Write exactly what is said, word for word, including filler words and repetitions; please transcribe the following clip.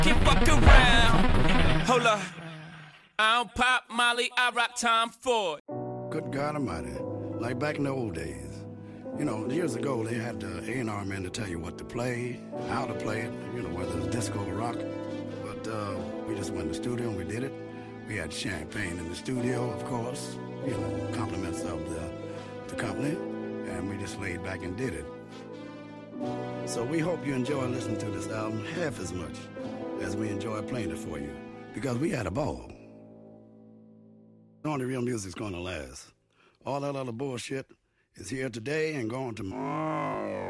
can fuck around. Hold up. I don't pop Molly, I rock Tom Ford. Good God Almighty, like back in the old days. You know, years ago, they had the A and R men to tell you what to play, how to play it, you know, whether it's disco or rock. But uh, we just went in the studio and we did it. We had champagne in the studio, of course, you know, compliments of the, the company, and we just laid back and did it. So we hope you enjoy listening to this album half as much as we enjoy playing it for you, because we had a ball. Only real music's gonna last. All that other bullshit is here today and gone tomorrow.